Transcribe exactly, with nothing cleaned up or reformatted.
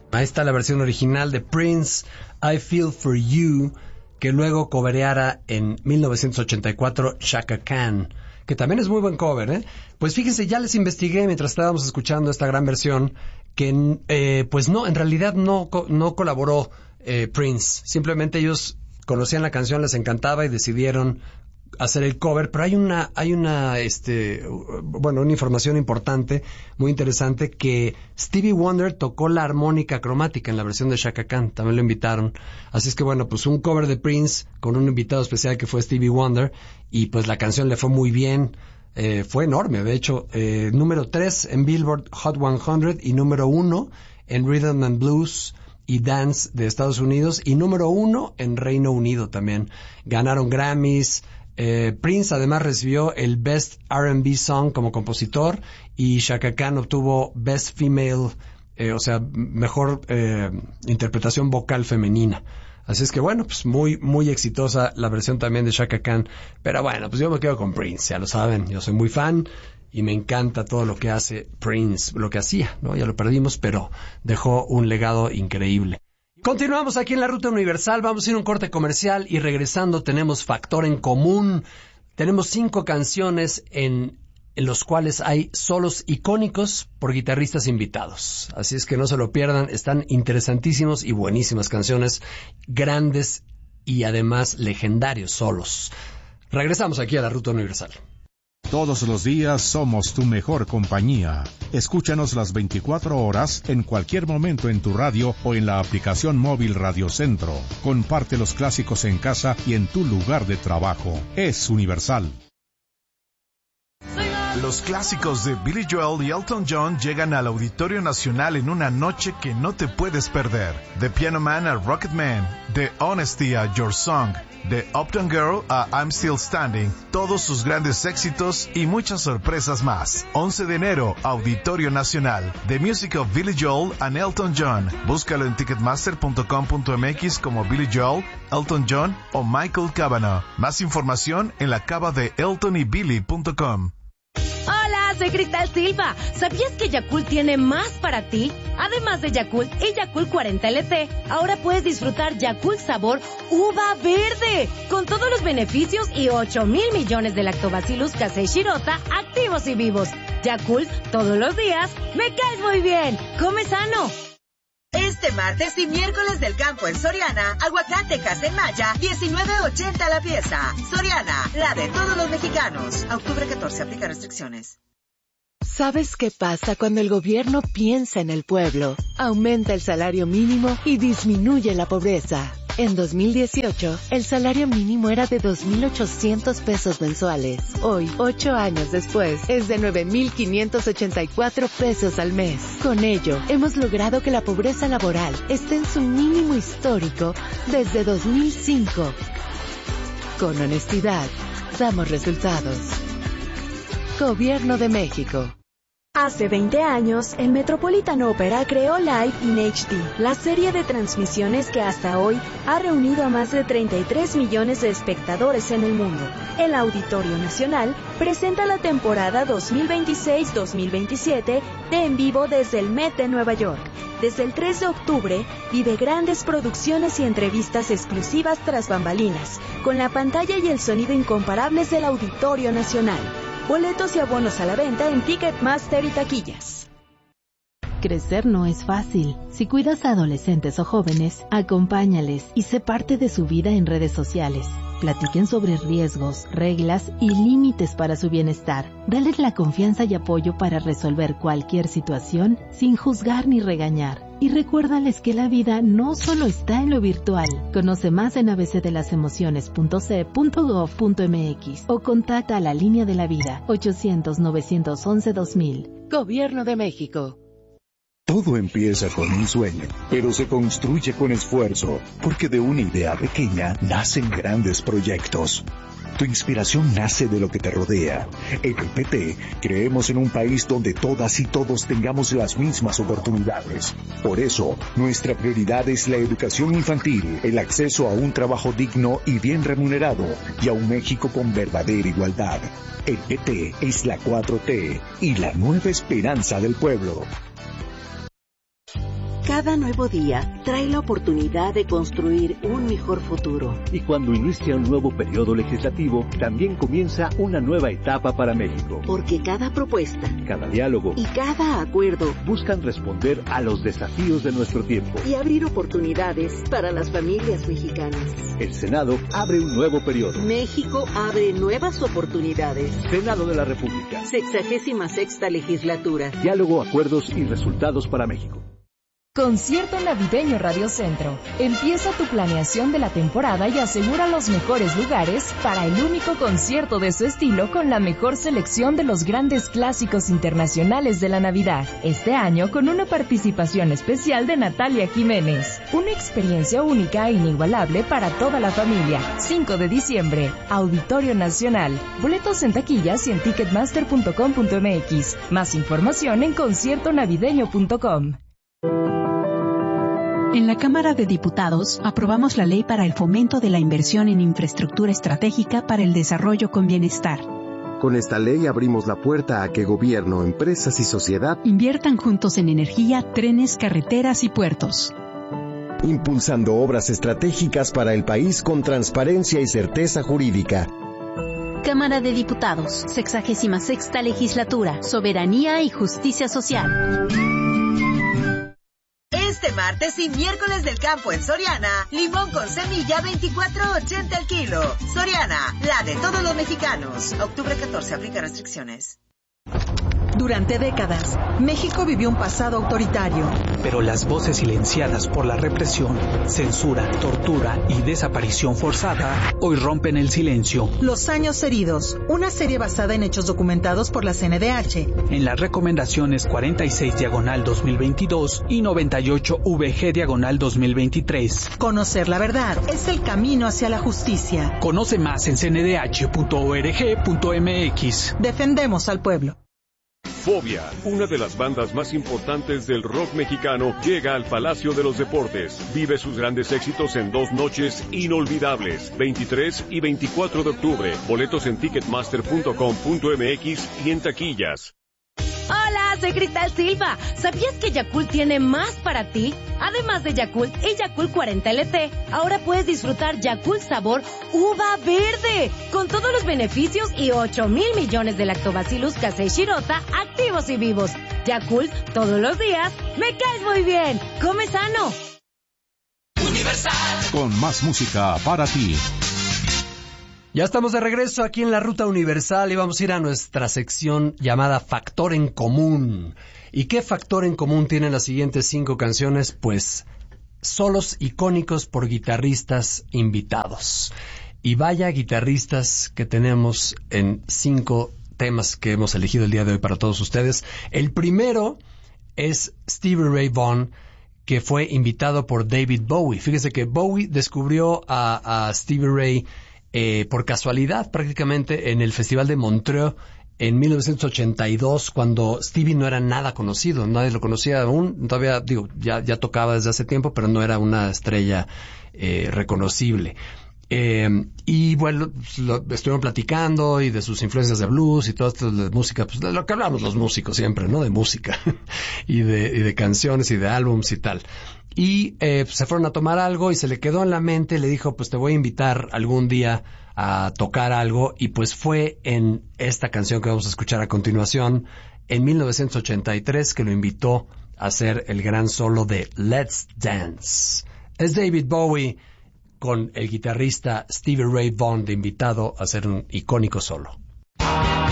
Ahí está la versión original de Prince, I Feel For You, que luego covereara en mil novecientos ochenta y cuatro Chaka Khan, que también es muy buen cover, ¿eh? Pues fíjense, ya les investigué mientras estábamos escuchando esta gran versión, que eh, pues no, en realidad no, no colaboró eh, Prince, simplemente ellos conocían la canción, les encantaba y decidieron hacer el cover, pero hay una, hay una, este, bueno, una información importante, muy interesante, que Stevie Wonder tocó la armónica cromática en la versión de Chaka Khan, también lo invitaron, así es que bueno, pues un cover de Prince con un invitado especial que fue Stevie Wonder, y pues la canción le fue muy bien, eh, fue enorme, de hecho, eh, número tres en Billboard Hot cien y número uno en Rhythm and Blues y Dance de Estados Unidos, y número uno en Reino Unido también. Ganaron Grammys. Eh, Prince además recibió el Best R and B Song como compositor, y Chaka Khan obtuvo Best Female, eh, o sea, mejor eh, interpretación vocal femenina. Así es que bueno, pues muy, muy exitosa la versión también de Chaka Khan. Pero bueno, pues yo me quedo con Prince, ya lo saben, yo soy muy fan y me encanta todo lo que hace Prince, lo que hacía, ¿no? Ya lo perdimos, pero dejó un legado increíble. Continuamos aquí en la Ruta Universal, vamos a ir a un corte comercial y regresando tenemos Factor en Común. Tenemos cinco canciones en, en los cuales hay solos icónicos por guitarristas invitados. Así es que no se lo pierdan, están interesantísimos y buenísimas canciones, grandes y además legendarios solos. Regresamos aquí a la Ruta Universal. Todos los días somos tu mejor compañía. Escúchanos las veinticuatro horas en cualquier momento en tu radio o en la aplicación móvil Radio Centro. Comparte los clásicos en casa y en tu lugar de trabajo. Es Universal. Los clásicos de Billy Joel y Elton John llegan al Auditorio Nacional en una noche que no te puedes perder. De Piano Man a Rocket Man, de Honesty a Your Song, de Uptown Girl a I'm Still Standing, todos sus grandes éxitos y muchas sorpresas más. once de enero, Auditorio Nacional. The Music of Billy Joel and Elton John. Búscalo en ticketmaster punto com punto m x como Billy Joel, Elton John o Michael Cavanaugh. Más información en la cava de elton y billy punto com. Hola, soy Cristal Silva. ¿Sabías que Yakult tiene más para ti? Además de Yakult y Yakult cuarenta L T, ahora puedes disfrutar Yakult sabor uva verde, con todos los beneficios y ocho mil millones de lactobacillus casei shirota activos y vivos. Yakult, todos los días, me caes muy bien. Come sano. Este martes y miércoles del campo en Soriana, aguacate en Maya, diecinueve ochenta la pieza. Soriana, la de todos los mexicanos. A octubre catorce, aplica restricciones. ¿Sabes qué pasa cuando el gobierno piensa en el pueblo? Aumenta el salario mínimo y disminuye la pobreza. En dos mil dieciocho, el salario mínimo era de dos mil ochocientos pesos mensuales. Hoy, ocho años después, es de nueve mil quinientos ochenta y cuatro pesos al mes. Con ello, hemos logrado que la pobreza laboral esté en su mínimo histórico desde dos mil cinco. Con honestidad, damos resultados. Gobierno de México. Hace veinte años, el Metropolitan Opera creó Live in H D, la serie de transmisiones que hasta hoy ha reunido a más de treinta y tres millones de espectadores en el mundo. El Auditorio Nacional presenta la temporada dos mil veintiséis dos mil veintisiete de En Vivo desde el Met de Nueva York. Desde el tres de octubre, vive grandes producciones y entrevistas exclusivas tras bambalinas, con la pantalla y el sonido incomparables del Auditorio Nacional. Boletos y abonos a la venta en Ticketmaster y taquillas. Crecer no es fácil. Si cuidas a adolescentes o jóvenes, acompáñales y sé parte de su vida en redes sociales. Platiquen sobre riesgos, reglas y límites para su bienestar. Dales la confianza y apoyo para resolver cualquier situación sin juzgar ni regañar. Y recuérdales que la vida no solo está en lo virtual. Conoce más en a b c de las emociones punto c e punto gov punto m x o contacta a la línea de la vida ochocientos novecientos once dos mil. Gobierno de México. Todo empieza con un sueño, pero se construye con esfuerzo, porque de una idea pequeña nacen grandes proyectos. Tu inspiración nace de lo que te rodea. En el P T creemos en un país donde todas y todos tengamos las mismas oportunidades. Por eso, nuestra prioridad es la educación infantil, el acceso a un trabajo digno y bien remunerado, y a un México con verdadera igualdad. El P T es la cuatro T y la nueva esperanza del pueblo. Cada nuevo día trae la oportunidad de construir un mejor futuro. Y cuando inicia un nuevo periodo legislativo, también comienza una nueva etapa para México. Porque cada propuesta, cada diálogo y cada acuerdo buscan responder a los desafíos de nuestro tiempo y abrir oportunidades para las familias mexicanas. El Senado abre un nuevo periodo. México abre nuevas oportunidades. Senado de la República. Sexagésima sexta legislatura. Diálogo, acuerdos y resultados para México. Concierto Navideño Radio Centro. Empieza tu planeación de la temporada y asegura los mejores lugares para el único concierto de su estilo con la mejor selección de los grandes clásicos internacionales de la Navidad. Este año con una participación especial de Natalia Jiménez. Una experiencia única e inigualable para toda la familia. cinco de diciembre, Auditorio Nacional. Boletos en taquillas y en ticketmaster punto com punto m x. Más información en concierto navideño punto com. En la Cámara de Diputados aprobamos la Ley para el Fomento de la Inversión en Infraestructura Estratégica para el Desarrollo con Bienestar. Con esta ley abrimos la puerta a que gobierno, empresas y sociedad inviertan juntos en energía, trenes, carreteras y puertos. Impulsando obras estratégicas para el país con transparencia y certeza jurídica. Cámara de Diputados, sexagésima sexta legislatura, Soberanía y Justicia Social. Este martes y miércoles del campo en Soriana, limón con semilla veinticuatro ochenta el kilo. Soriana, la de todos los mexicanos. Octubre catorce, aplica restricciones. Durante décadas, México vivió un pasado autoritario. Pero las voces silenciadas por la represión, censura, tortura y desaparición forzada hoy rompen el silencio. Los años heridos, una serie basada en hechos documentados por la C N D H. En las recomendaciones cuarenta y seis diagonal dos mil veintidós y noventa y ocho V G diagonal dos mil veintitrés. Conocer la verdad es el camino hacia la justicia. Conoce más en c n d h punto org punto m x. Defendemos al pueblo. Fobia, una de las bandas más importantes del rock mexicano, llega al Palacio de los Deportes. Vive sus grandes éxitos en dos noches inolvidables, veintitrés y veinticuatro de octubre. Boletos en ticketmaster punto com punto m x y en taquillas. Hola, soy Cristal Silva. ¿Sabías que Yakult tiene más para ti? Además de Yakult y Yakult cuarenta L T, ahora puedes disfrutar Yakult sabor uva verde, con todos los beneficios y ocho mil millones de lactobacillus casei shirota activos y vivos. Yakult, todos los días, me caes muy bien. Come sano. Universal. Con más música para ti. Ya estamos de regreso aquí en la Ruta Universal y vamos a ir a nuestra sección llamada Factor en Común. ¿Y qué factor en común tienen las siguientes cinco canciones? Pues solos icónicos por guitarristas invitados. Y vaya guitarristas que tenemos en cinco temas que hemos elegido el día de hoy para todos ustedes. El primero es Stevie Ray Vaughan, que fue invitado por David Bowie. Fíjese que Bowie descubrió a, a Stevie Ray Eh, por casualidad prácticamente en el Festival de Montreux en mil novecientos ochenta y dos, cuando Stevie no era nada conocido, nadie lo conocía aún, todavía digo, ya, ya tocaba desde hace tiempo, pero no era una estrella eh, reconocible. Eh, y bueno, lo, estuvieron platicando y de sus influencias de blues y todo esto de música, pues de lo que hablamos los músicos siempre, ¿no? De música y de, y de canciones y de álbums y tal. Y eh, se fueron a tomar algo y se le quedó en la mente, le dijo, pues te voy a invitar algún día a tocar algo, y pues fue en esta canción que vamos a escuchar a continuación, en mil novecientos ochenta y tres, que lo invitó a hacer el gran solo de Let's Dance. Es David Bowie con el guitarrista Stevie Ray Vaughan de invitado a hacer un icónico solo.